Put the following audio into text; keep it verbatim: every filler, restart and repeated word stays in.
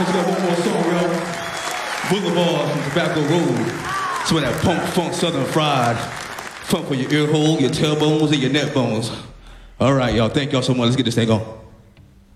Let's go one more song, y'all. Boulevard from Tobacco Road. Some of that punk, funk, southern fried. Funk for your ear hole, your tailbones, and your neck bones. All right, y'all. Thank y'all so much. Let's get this thing going.